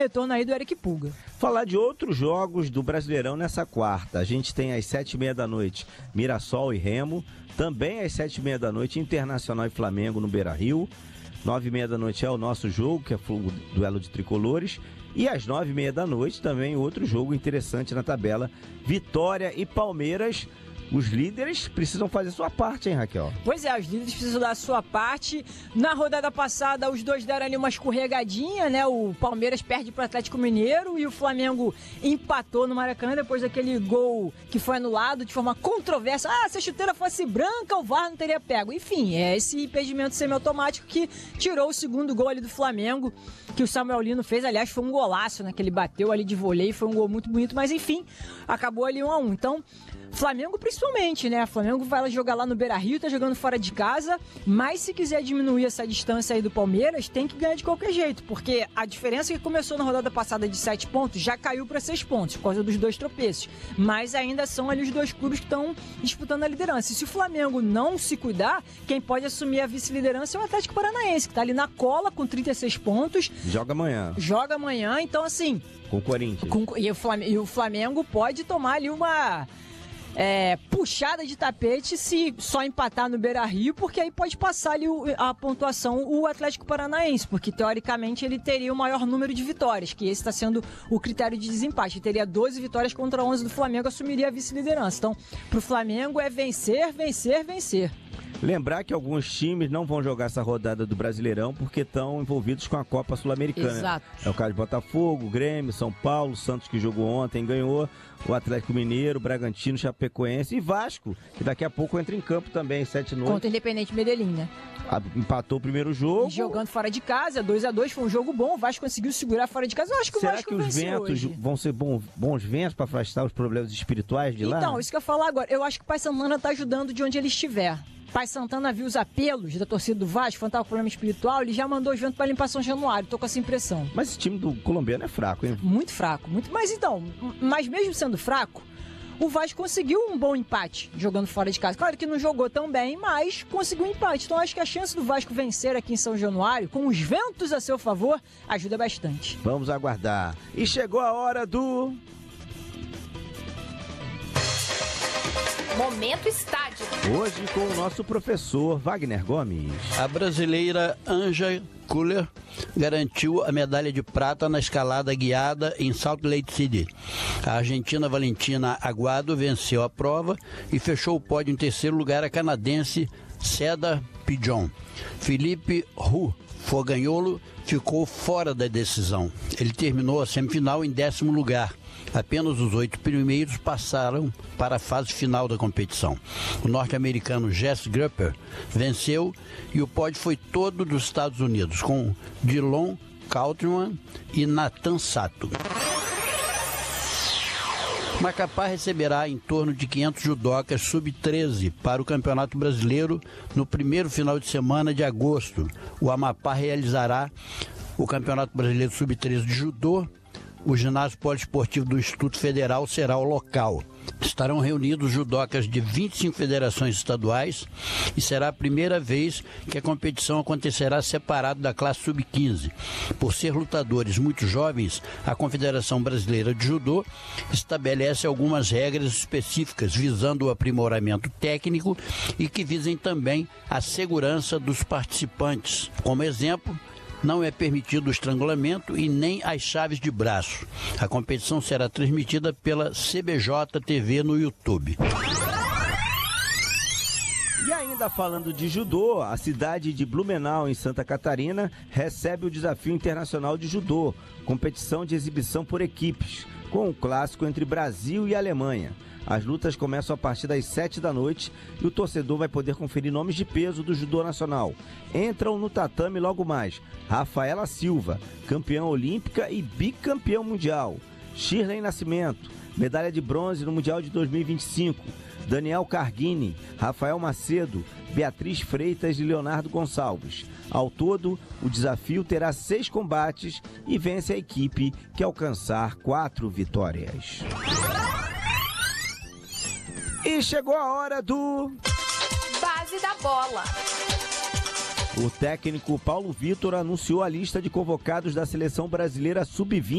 retorno aí do Eric Pulga. Falar de outros jogos do Brasileirão nessa quarta. A gente tem às 7h30 da noite Mirassol e Remo. Também às 7h30 da noite Internacional e Flamengo no Beira-Rio. 9h30 da noite é o nosso jogo, que é o duelo de tricolores. E às 9h30 da noite também outro jogo interessante na tabela. Vitória e Palmeiras. Os líderes precisam fazer sua parte, hein, Raquel? Pois é, os líderes precisam dar a sua parte. Na rodada passada, os dois deram ali uma escorregadinha, né? O Palmeiras perde para o Atlético Mineiro e o Flamengo empatou no Maracanã depois daquele gol que foi anulado de forma controversa. Ah, se a chuteira fosse branca, o VAR não teria pego. Enfim, é esse impedimento semiautomático que tirou o segundo gol ali do Flamengo, que o Samuel Lino fez. Aliás, foi um golaço, né? Que ele bateu ali de voleio, foi um gol muito bonito, mas enfim, acabou ali 1-1. Então, Flamengo principalmente, né? Flamengo vai jogar lá no Beira-Rio, tá jogando fora de casa, mas se quiser diminuir essa distância aí do Palmeiras, tem que ganhar de qualquer jeito, porque a diferença que começou na rodada passada de 7 pontos já caiu para 6 pontos, por causa dos dois tropeços, mas ainda são ali os dois clubes que estão disputando a liderança. E se o Flamengo não se cuidar, quem pode assumir a vice-liderança é o Atlético Paranaense, que tá ali na cola com 36 pontos. Joga amanhã, então assim... Com o Corinthians. E o Flamengo pode tomar ali uma... puxada de tapete se só empatar no Beira-Rio, porque aí pode passar ali a pontuação o Atlético Paranaense, porque teoricamente ele teria o maior número de vitórias, que esse está sendo o critério de desempate. Ele teria 12 vitórias contra 11 do Flamengo, assumiria a vice-liderança. Então, para o Flamengo é vencer, vencer, vencer. Lembrar que alguns times não vão jogar essa rodada do Brasileirão porque estão envolvidos com a Copa Sul-Americana. Exato. É o caso de Botafogo, Grêmio, São Paulo, Santos, que jogou ontem, ganhou, o Atlético Mineiro, Bragantino, Chapecoense e Vasco, que daqui a pouco entra em campo também, 7 noites. Contra o Independente Medellín, né? Empatou o primeiro jogo. E jogando fora de casa, 2-2, foi um jogo bom, o Vasco conseguiu segurar fora de casa. Eu acho que o Vasco Será que os ventos hoje vão ser bons ventos para afastar os problemas espirituais de lá? Então, isso que eu ia falar agora. Eu acho que o Pai Santana tá ajudando de onde ele estiver. Pai Santana viu os apelos da torcida do Vasco, quando tava com problema espiritual, ele já mandou os ventos para limpar São Januário. Tô com essa impressão. Mas esse time do colombiano é fraco, hein? Muito fraco. Mas mesmo sendo fraco, o Vasco conseguiu um bom empate jogando fora de casa. Claro que não jogou tão bem, mas conseguiu um empate. Então acho que a chance do Vasco vencer aqui em São Januário, com os ventos a seu favor, ajuda bastante. Vamos aguardar. E chegou a hora do... Momento Estádio. Hoje com o nosso professor Wagner Gomes. A brasileira Anja Kuller garantiu a medalha de prata na escalada guiada em Salt Lake City. A argentina Valentina Aguado venceu a prova e fechou o pódio em terceiro lugar a canadense Cedar Pigeon. Felipe Fogagnolo ficou fora da decisão. Ele terminou a semifinal em 10º lugar. Apenas os 8 primeiros passaram para a fase final da competição. O norte-americano Jess Grupper venceu e o pódio foi todo dos Estados Unidos, com Dillon Countryman e Nathan Sato. Macapá receberá em torno de 500 judocas sub-13 para o Campeonato Brasileiro no primeiro final de semana de agosto. O Amapá realizará o Campeonato Brasileiro sub-13 de judô. O ginásio poliesportivo do Instituto Federal será o local. Estarão reunidos judocas de 25 federações estaduais e será a primeira vez que a competição acontecerá separado da classe sub-15. Por ser lutadores muito jovens, a Confederação Brasileira de Judô estabelece algumas regras específicas visando o aprimoramento técnico e que visem também a segurança dos participantes. Como exemplo, não é permitido o estrangulamento e nem as chaves de braço. A competição será transmitida pela CBJ TV no YouTube. E ainda falando de judô, a cidade de Blumenau, em Santa Catarina, recebe o Desafio Internacional de Judô, competição de exibição por equipes, com um clássico entre Brasil e Alemanha. As lutas começam a partir das 7 da noite e o torcedor vai poder conferir nomes de peso do judô nacional. Entram no tatame logo mais Rafaela Silva, campeã olímpica e bicampeão mundial. Shirley Nascimento, medalha de bronze no Mundial de 2025. Daniel Carguini, Rafael Macedo, Beatriz Freitas e Leonardo Gonçalves. Ao todo, o desafio terá 6 combates e vence a equipe que alcançar 4 vitórias. E chegou a hora do... Base da bola. O técnico Paulo Vitor anunciou a lista de convocados da Seleção Brasileira Sub-20